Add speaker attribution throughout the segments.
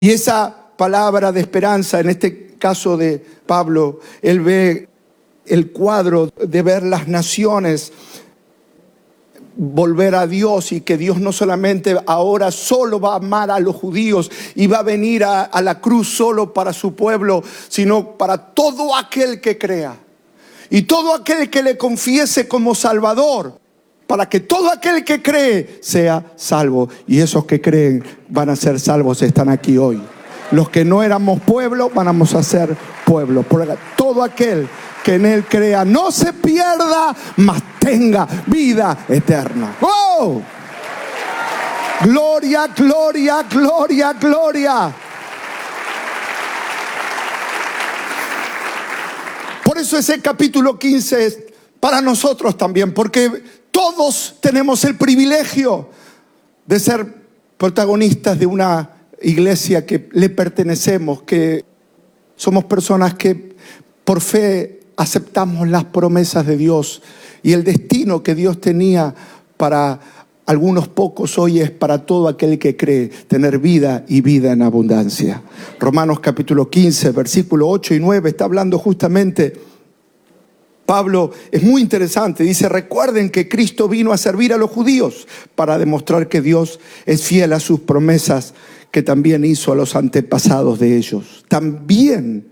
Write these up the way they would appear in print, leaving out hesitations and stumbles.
Speaker 1: Y esa palabra de esperanza, en este caso de Pablo, él ve el cuadro de ver las naciones volver a Dios, y que Dios no solamente ahora solo va a amar a los judíos y va a venir a la cruz solo para su pueblo, sino para todo aquel que crea y todo aquel que le confiese como Salvador, para que todo aquel que cree sea salvo. Y esos que creen van a ser salvos, están aquí hoy. Los que no éramos pueblo, vamos a ser pueblo. Porque todo aquel que en él crea no se pierda, mas tenga vida eterna. ¡Oh! Gloria, gloria, gloria, gloria. Por eso ese capítulo 15 es para nosotros también, porque todos tenemos el privilegio de ser protagonistas de una iglesia que le pertenecemos, que somos personas que por fe aceptamos las promesas de Dios, y el destino que Dios tenía para algunos pocos hoy es para todo aquel que cree, tener vida y vida en abundancia. Romanos capítulo 15, versículo 8 y 9 está hablando justamente. Pablo es muy interesante, dice: recuerden que Cristo vino a servir a los judíos para demostrar que Dios es fiel a sus promesas, que también hizo a los antepasados de ellos. También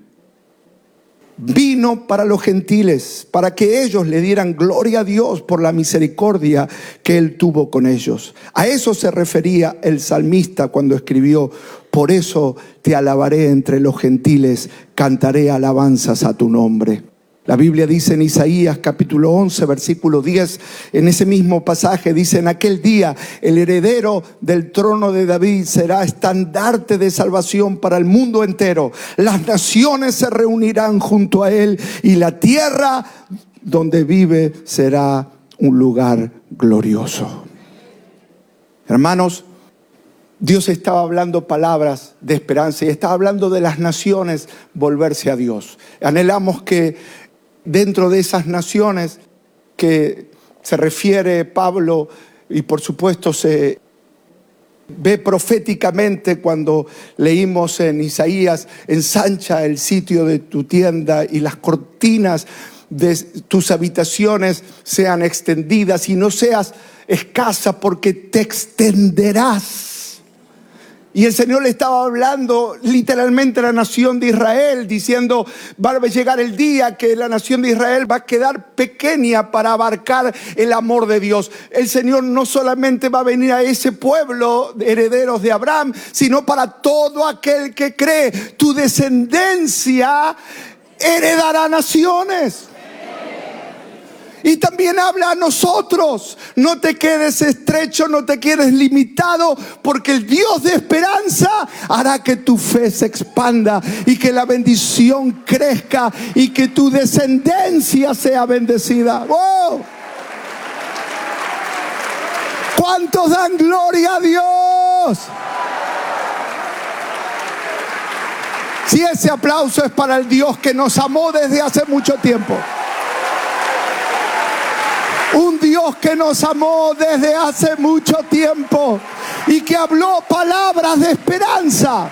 Speaker 1: vino para los gentiles, para que ellos le dieran gloria a Dios por la misericordia que Él tuvo con ellos. A eso se refería el salmista cuando escribió: por eso te alabaré entre los gentiles, cantaré alabanzas a tu nombre. La Biblia dice en Isaías capítulo 11, versículo 10, en ese mismo pasaje dice: en aquel día el heredero del trono de David será estandarte de salvación para el mundo entero. Las naciones se reunirán junto a él, y la tierra donde vive será un lugar glorioso. Hermanos, Dios estaba hablando palabras de esperanza y estaba hablando de las naciones volverse a Dios. Anhelamos que dentro de esas naciones que se refiere Pablo, y por supuesto se ve proféticamente cuando leímos en Isaías: ensancha el sitio de tu tienda y las cortinas de tus habitaciones sean extendidas, y no seas escasa, porque te extenderás. Y el Señor le estaba hablando literalmente a la nación de Israel, diciendo: va a llegar el día que la nación de Israel va a quedar pequeña para abarcar el amor de Dios. El Señor no solamente va a venir a ese pueblo, herederos de Abraham, sino para todo aquel que cree. Tu descendencia heredará naciones. Y también habla a nosotros: no te quedes estrecho, no te quedes limitado, porque el Dios de esperanza hará que tu fe se expanda y que la bendición crezca y que tu descendencia sea bendecida. ¡Wow! ¿Cuántos dan gloria a Dios? Si ese aplauso es para el Dios que nos amó desde hace mucho tiempo. Un Dios que nos amó desde hace mucho tiempo y que habló palabras de esperanza.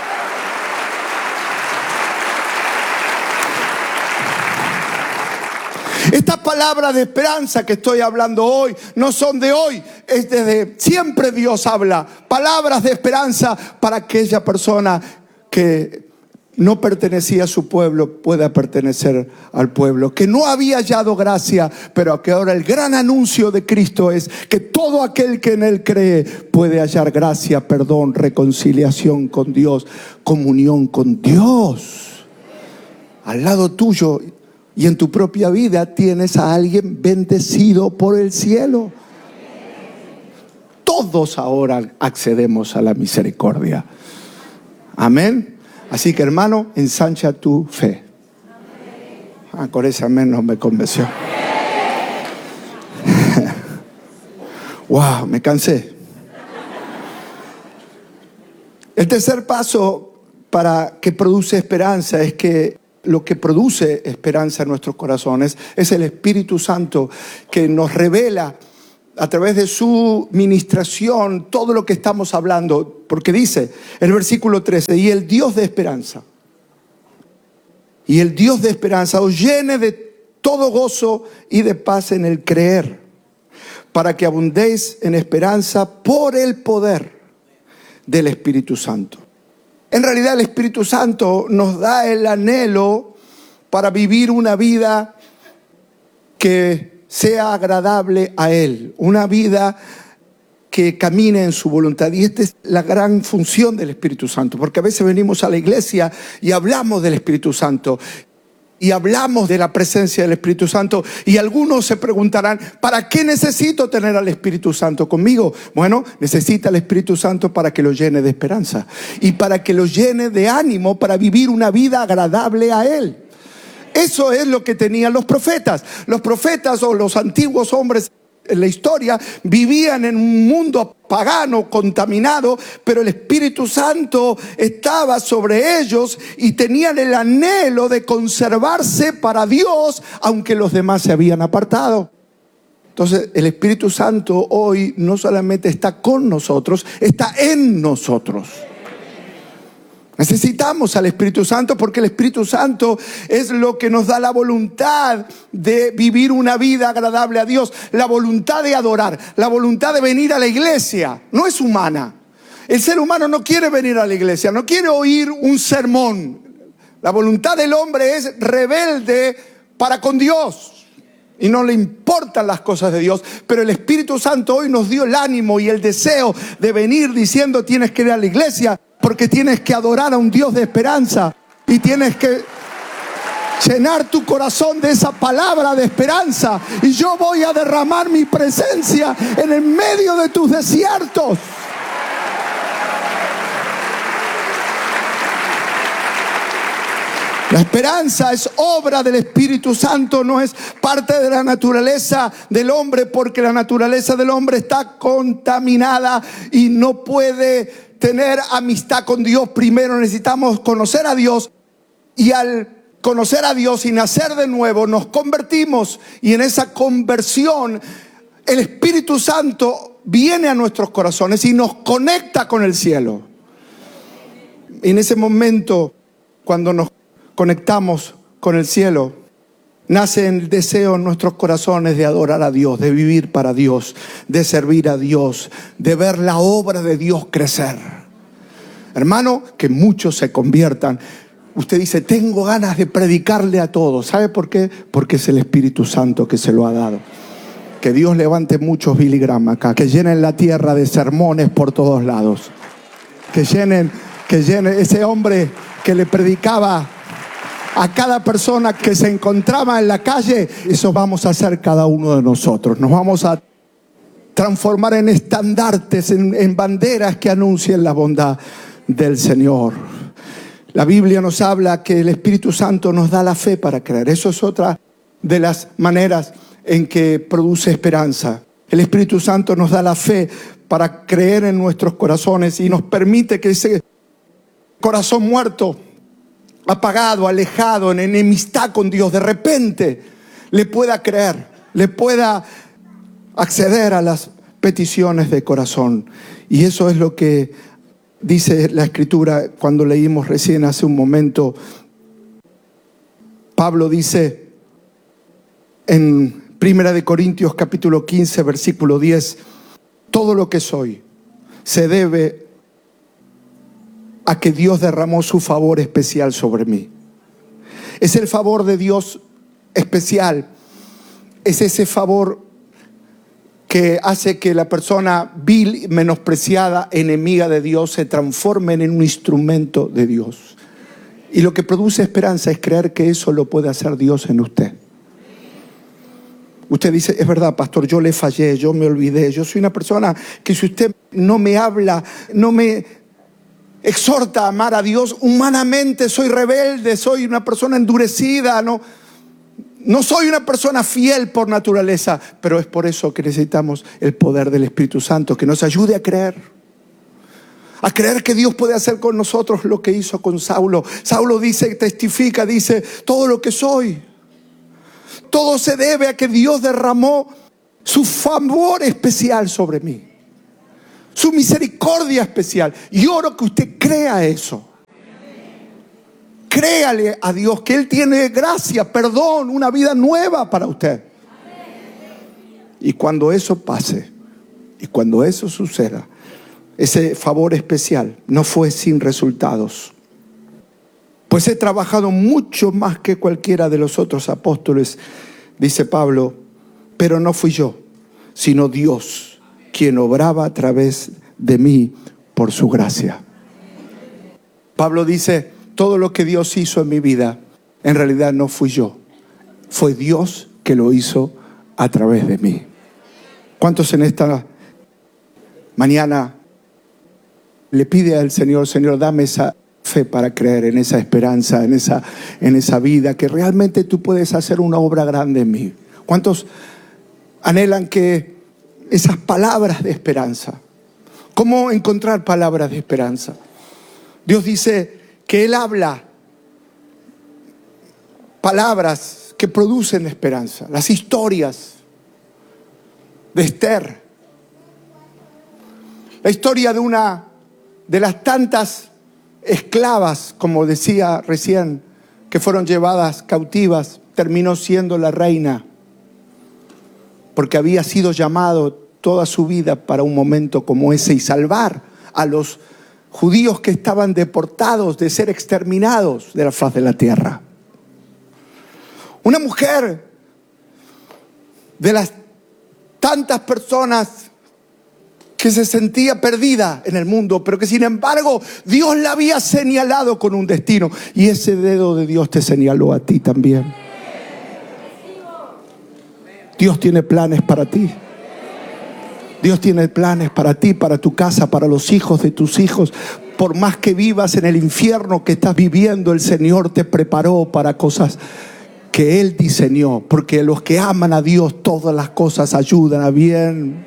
Speaker 1: Estas palabras de esperanza que estoy hablando hoy no son de hoy, es desde siempre. Dios habla palabras de esperanza para aquella persona que no pertenecía a su pueblo, pueda pertenecer al pueblo, que no había hallado gracia, pero que ahora el gran anuncio de Cristo es que todo aquel que en Él cree puede hallar gracia, perdón, reconciliación con Dios, comunión con Dios. Al lado tuyo y en tu propia vida tienes a alguien bendecido por el cielo. Todos ahora accedemos a la misericordia. Amén. Así que, hermano, ensancha tu fe. Con ese amén no me convenció. Wow, me cansé. El tercer paso para que produce esperanza es que lo que produce esperanza en nuestros corazones es el Espíritu Santo, que nos revela a través de su ministración, todo lo que estamos hablando, porque dice el versículo 13, y el Dios de esperanza, os llene de todo gozo y de paz en el creer, para que abundéis en esperanza por el poder del Espíritu Santo. En realidad el Espíritu Santo nos da el anhelo para vivir una vida que sea agradable a Él, una vida que camine en su voluntad. Y esta es la gran función del Espíritu Santo, porque a veces venimos a la iglesia y hablamos del Espíritu Santo y hablamos de la presencia del Espíritu Santo, y algunos se preguntarán, ¿para qué necesito tener al Espíritu Santo conmigo? Bueno, necesita el Espíritu Santo para que lo llene de esperanza y para que lo llene de ánimo para vivir una vida agradable a Él. Eso es lo que tenían los profetas. Los profetas, o los antiguos hombres en la historia, vivían en un mundo pagano, contaminado, pero el Espíritu Santo estaba sobre ellos y tenían el anhelo de conservarse para Dios, aunque los demás se habían apartado. Entonces el Espíritu Santo hoy no solamente está con nosotros, está en nosotros. Necesitamos al Espíritu Santo, porque el Espíritu Santo es lo que nos da la voluntad de vivir una vida agradable a Dios, la voluntad de adorar, la voluntad de venir a la iglesia. No es humana. El ser humano no quiere venir a la iglesia, no quiere oír un sermón. La voluntad del hombre es rebelde para con Dios y no le importan las cosas de Dios. Pero el Espíritu Santo hoy nos dio el ánimo y el deseo de venir diciendo: tienes que ir a la iglesia, porque tienes que adorar a un Dios de esperanza y tienes que llenar tu corazón de esa palabra de esperanza. Y yo voy a derramar mi presencia en el medio de tus desiertos. La esperanza es obra del Espíritu Santo, no es parte de la naturaleza del hombre, porque la naturaleza del hombre está contaminada y no puede tener amistad con Dios. Primero necesitamos conocer a Dios, y al conocer a Dios y nacer de nuevo nos convertimos, y en esa conversión el Espíritu Santo viene a nuestros corazones y nos conecta con el cielo. Y en ese momento, cuando nos conectamos con el cielo, nace el deseo en nuestros corazones de adorar a Dios, de vivir para Dios, de servir a Dios, de ver la obra de Dios crecer. Hermano, que muchos se conviertan. Usted dice: tengo ganas de predicarle a todos. ¿Sabe por qué? Porque es el Espíritu Santo que se lo ha dado. Que Dios levante muchos Billy Graham acá, que llenen la tierra de sermones por todos lados. Que llenen ese hombre que le predicaba a cada persona que se encontraba en la calle. Eso vamos a hacer cada uno de nosotros. Nos vamos a transformar en estandartes, en banderas que anuncien la bondad del Señor. La Biblia nos habla que el Espíritu Santo nos da la fe para creer. Eso es otra de las maneras en que produce esperanza. El Espíritu Santo nos da la fe para creer en nuestros corazones y nos permite que ese corazón muerto, apagado, alejado, en enemistad con Dios, de repente le pueda creer, le pueda acceder a las peticiones de corazón. Y eso es lo que dice la Escritura cuando leímos recién hace un momento. Pablo dice en 1 Corintios capítulo 15 versículo 10: todo lo que soy se debe a que Dios derramó su favor especial sobre mí. Es el favor de Dios especial. Es ese favor que hace que la persona vil, menospreciada, enemiga de Dios, se transforme en un instrumento de Dios. Y lo que produce esperanza es creer que eso lo puede hacer Dios en usted. Usted dice: es verdad, pastor, yo le fallé, yo me olvidé, yo soy una persona que, si usted no me habla, no me exhorta a amar a Dios, humanamente soy rebelde, soy una persona endurecida, no soy una persona fiel por naturaleza. Pero es por eso que necesitamos el poder del Espíritu Santo, que nos ayude a creer que Dios puede hacer con nosotros lo que hizo con Saulo. Saulo dice, testifica, dice: todo lo que soy, todo se debe a que Dios derramó su favor especial sobre mí, su misericordia especial. Y oro que usted crea eso. Créale a Dios que Él tiene gracia, perdón, una vida nueva para usted. Y cuando eso pase, y cuando eso suceda, ese favor especial no fue sin resultados. Pues he trabajado mucho más que cualquiera de los otros apóstoles, dice Pablo, pero no fui yo, sino Dios, quien obraba a través de mí por su gracia. Pablo dice, todo lo que Dios hizo en mi vida, en realidad no fui yo, fue Dios que lo hizo a través de mí. ¿Cuántos en esta mañana le pide al Señor, Señor, dame esa fe para creer en esa esperanza, en esa vida, que realmente tú puedes hacer una obra grande en mí? ¿Cuántos anhelan que esas palabras de esperanza? ¿Cómo encontrar palabras de esperanza? Dios dice que Él habla palabras que producen esperanza. Las historias de Esther, la historia de una de las tantas esclavas, como decía recién, que fueron llevadas cautivas, terminó siendo la reina, porque había sido llamado toda su vida para un momento como ese y salvar a los judíos que estaban deportados, de ser exterminados de la faz de la tierra. Una mujer de las tantas personas que se sentía perdida en el mundo, pero que sin embargo Dios la había señalado con un destino, y ese dedo de Dios te señaló a ti también. Dios tiene planes para ti. Dios tiene planes para ti, para tu casa, para los hijos de tus hijos. Por más que vivas en el infierno que estás viviendo, el Señor te preparó para cosas que Él diseñó, porque los que aman a Dios, todas las cosas ayudan a bien.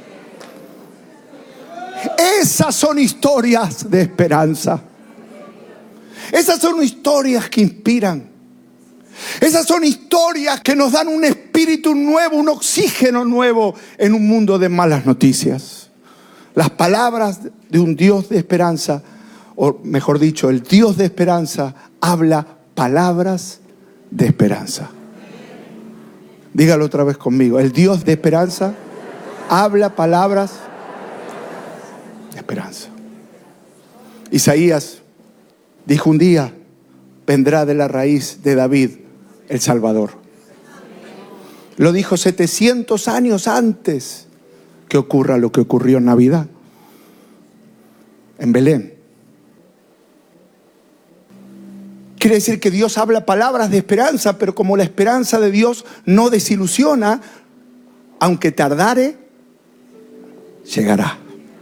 Speaker 1: Esas son historias de esperanza. Esas son historias que inspiran. Esas son historias que nos dan un espíritu nuevo, un oxígeno nuevo en un mundo de malas noticias. Las palabras de un Dios de esperanza, o mejor dicho, el Dios de esperanza habla palabras de esperanza. Dígalo otra vez conmigo. El Dios de esperanza habla palabras de esperanza. Isaías dijo un día, vendrá de la raíz de David el Salvador. Lo dijo 700 años antes que ocurra lo que ocurrió en Navidad, en Belén. Quiere decir que Dios habla palabras de esperanza, pero como la esperanza de Dios no desilusiona, aunque tardare, llegará.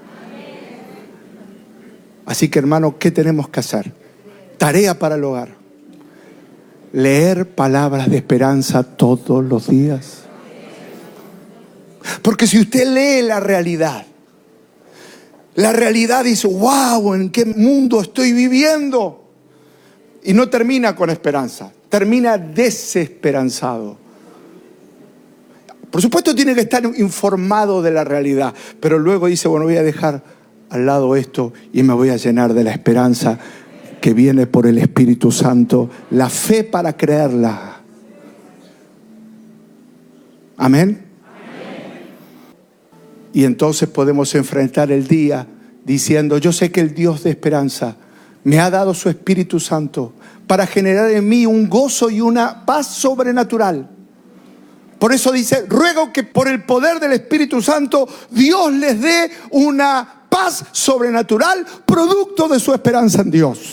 Speaker 1: Así que, hermano, ¿qué tenemos que hacer? Tarea para el hogar: leer palabras de esperanza todos los días. Porque si usted lee la realidad dice, wow, ¿en qué mundo estoy viviendo? Y no termina con esperanza, termina desesperanzado. Por supuesto tiene que estar informado de la realidad, pero luego dice, bueno, voy a dejar al lado esto y me voy a llenar de la esperanza que viene por el Espíritu Santo, la fe para creerla. Amén. Y entonces podemos enfrentar el día diciendo, yo sé que el Dios de esperanza me ha dado su Espíritu Santo para generar en mí un gozo y una paz sobrenatural. Por eso dice, ruego que por el poder del Espíritu Santo Dios les dé una paz sobrenatural, producto de su esperanza en Dios.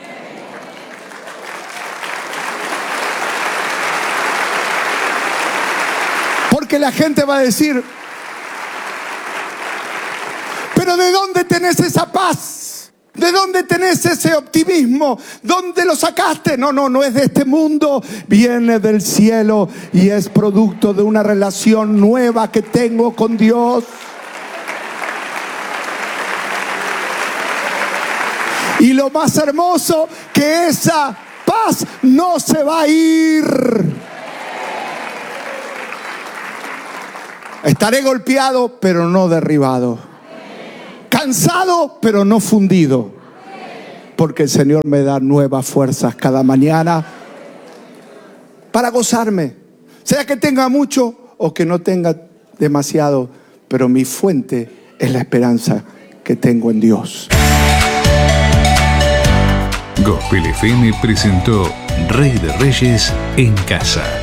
Speaker 1: Porque la gente va a decir, pero ¿de dónde tenés esa paz? ¿De dónde tenés ese optimismo? ¿Dónde lo sacaste? No es de este mundo, viene del cielo y es producto de una relación nueva que tengo con Dios. Y lo más hermoso, que esa paz no se va a ir. Estaré golpeado, pero no derribado. Cansado, pero no fundido. Porque el Señor me da nuevas fuerzas cada mañana para gozarme. Sea que tenga mucho o que no tenga demasiado, pero mi fuente es la esperanza que tengo en Dios.
Speaker 2: Gospel FM presentó Rey de Reyes en casa.